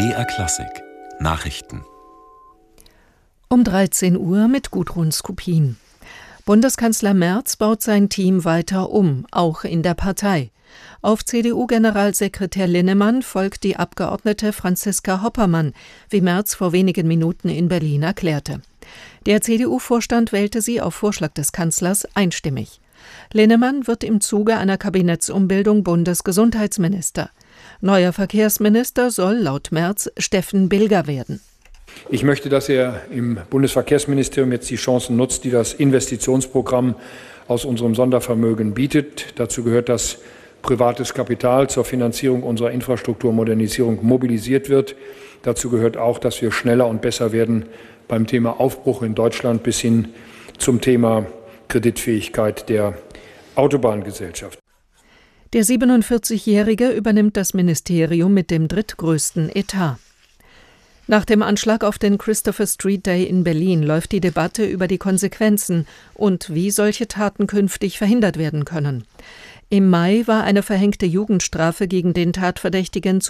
BR Klassik Nachrichten Um 13 Uhr mit Gudrun Skupin. Bundeskanzler Merz baut sein Team weiter um, auch in der Partei. Auf CDU-Generalsekretär Linnemann folgt die Abgeordnete Franziska Hoppermann, wie Merz vor wenigen Minuten in Berlin erklärte. Der CDU-Vorstand wählte sie auf Vorschlag des Kanzlers einstimmig. Linnemann wird im Zuge einer Kabinettsumbildung Bundesgesundheitsminister. Neuer Verkehrsminister soll laut Merz Steffen Bilger werden. Ich möchte, dass er im Bundesverkehrsministerium jetzt die Chancen nutzt, die das Investitionsprogramm aus unserem Sondervermögen bietet. Dazu gehört, dass privates Kapital zur Finanzierung unserer Infrastrukturmodernisierung mobilisiert wird. Dazu gehört auch, dass wir schneller und besser werden beim Thema Aufbruch in Deutschland bis hin zum Thema Kreditfähigkeit der Autobahngesellschaft. Der 47-Jährige übernimmt das Ministerium mit dem drittgrößten Etat. Nach dem Anschlag auf den Christopher Street Day in Berlin läuft die Debatte über die Konsequenzen und wie solche Taten künftig verhindert werden können. Im Mai war eine verhängte Jugendstrafe gegen den Tatverdächtigen